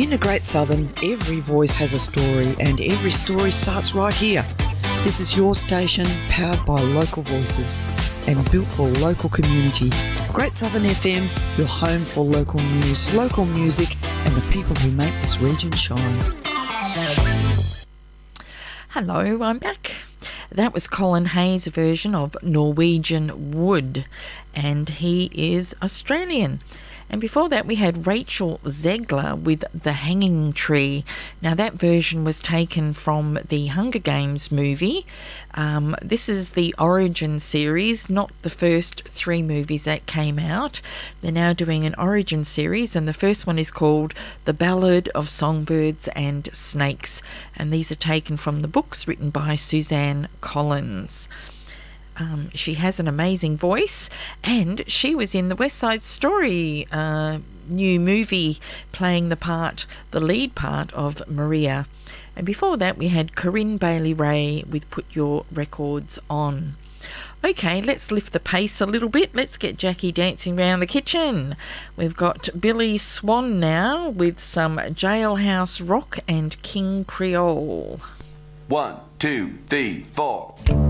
In the Great Southern, every voice has a story and every story starts right here. This is your station, powered by local voices and built for local community. Great Southern FM, your home for local news, local music and the people who make this region shine. Hello, I'm back. That was Colin Hayes' version of Norwegian Wood, and he is Australian. And before that, we had Rachel Zegler with The Hanging Tree. Now, that version was taken from the Hunger Games movie. This is the Origin series, not the first 3 movies that came out. They're now doing an Origin series, and the first one is called The Ballad of Songbirds and Snakes. And these are taken from the books written by Suzanne Collins. She has an amazing voice, and she was in the West Side Story new movie, playing the lead part of Maria. And before that, we had Corinne Bailey Ray with Put Your Records On. Okay, let's lift the pace a little bit. Let's get Jackie dancing around the kitchen. We've got Billy Swan now with some Jailhouse Rock and King Creole. 1, 2, 3, 4.